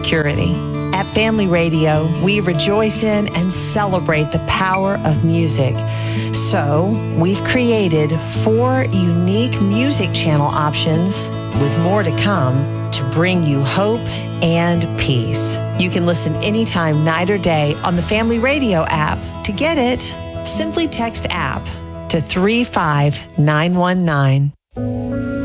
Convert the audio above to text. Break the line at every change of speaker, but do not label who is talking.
security. At Family Radio, we rejoice in and celebrate the power of music. So, we've created 4 unique music channel options with more to come to bring you hope and peace. You can listen anytime, night or day on the Family Radio app. To get it, simply text app to 35919.